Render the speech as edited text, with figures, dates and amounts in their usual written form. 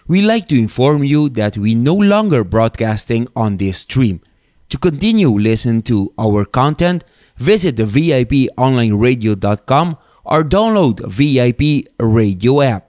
we like to inform you that we no longer broadcasting on this stream. To continue listening to our content, visit the VIPonlineradio.com or download VIP Radio app.